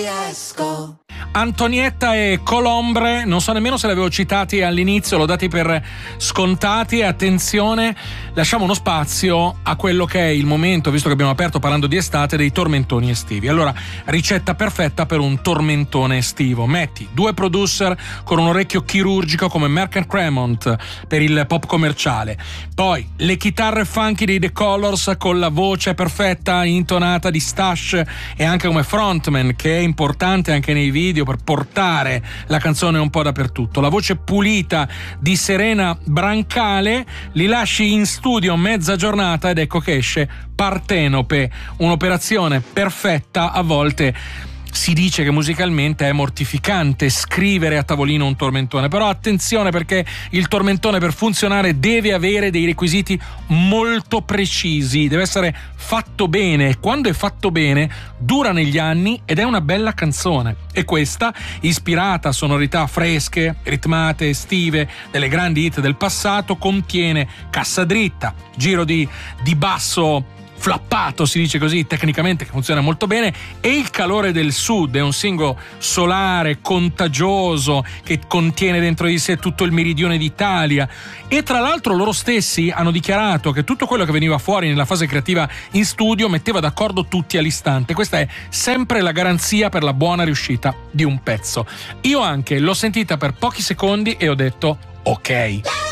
Antonietta e Colombre, non so nemmeno se li avevo citati all'inizio, l'ho dati per scontati. E attenzione, lasciamo uno spazio a quello che è il momento, visto che abbiamo aperto parlando di estate, dei tormentoni estivi. Allora, ricetta perfetta per un tormentone estivo: metti 2 producer con un orecchio chirurgico come Merck & Cremont per il pop commerciale, poi le chitarre funky dei The Colors con la voce perfetta intonata di Stash e anche come frontman, che è importante anche nei video per portare la canzone un po' dappertutto, la voce pulita di Serena Brancale, li lasci in studio mezza giornata ed ecco che esce Partenope, un'operazione perfetta. A volte si dice che musicalmente è mortificante scrivere a tavolino un tormentone, però attenzione, perché il tormentone per funzionare deve avere dei requisiti molto precisi, deve essere fatto bene. Quando è fatto bene dura negli anni ed è una bella canzone, e questa, ispirata a sonorità fresche, ritmate, estive delle grandi hit del passato, contiene cassa dritta, giro di basso flappato, si dice così tecnicamente, che funziona molto bene, e il calore del sud. È un singolo solare, contagioso, che contiene dentro di sé tutto il meridione d'Italia. E tra l'altro loro stessi hanno dichiarato che tutto quello che veniva fuori nella fase creativa in studio metteva d'accordo tutti all'istante. Questa è sempre la garanzia per la buona riuscita di un pezzo. Io anche l'ho sentita per pochi secondi e ho detto ok.